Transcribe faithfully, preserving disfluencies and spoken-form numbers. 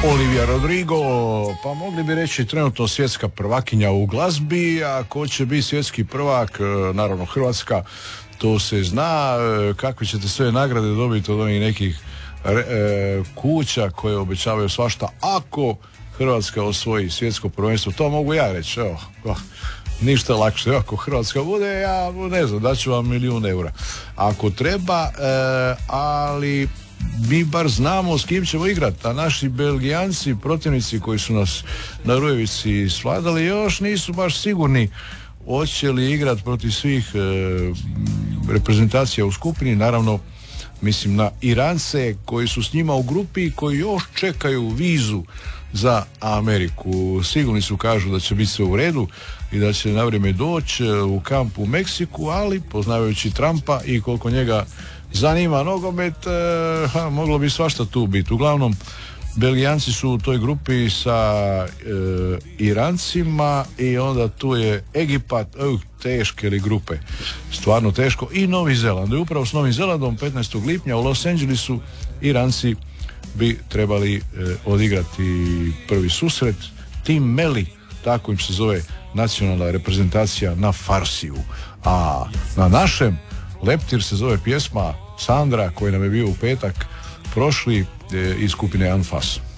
Olivia Rodrigo, pa mogli bi reći trenutno svjetska prvakinja u glazbi, a ko će biti svjetski prvak, naravno Hrvatska, to se zna, kakve ćete sve nagrade dobiti od onih nekih e, kuća koje obećavaju svašta ako Hrvatska osvoji svjetsko prvenstvo, to mogu ja reći, evo, oh, ništa lakše, evo, ako Hrvatska bude, ja ne znam, daću vam milijun eura ako treba, e, ali mi bar znamo s kim ćemo igrati, a naši Belgijanci, protivnici koji su nas na Rujevici svladali, još nisu baš sigurni hoće li igrati protiv svih e, reprezentacija u skupini, naravno mislim na Irance koji su s njima u grupi i koji još čekaju vizu za Ameriku. Sigurni su, kažu da će biti sve u redu i da će na vrijeme doći u kamp u Meksiku, ali poznavajući Trumpa i koliko njega zanima nogomet, eh, ha, moglo bi svašta tu biti. Uglavnom, Belgijanci su u toj grupi sa eh, Irancima i onda tu je Egipat, uh, teške li grupe, stvarno teško, i Novi Zeland. I upravo s Novim Zelandom petnaestog lipnja u Los Angelesu Iranci bi trebali eh, odigrati prvi susret. Tim Meli, tako im se zove nacionalna reprezentacija na Farsiju, a na našem Leptir se zove pjesma Sandra koji nam je bio u petak prošli e, iz skupine Anfas.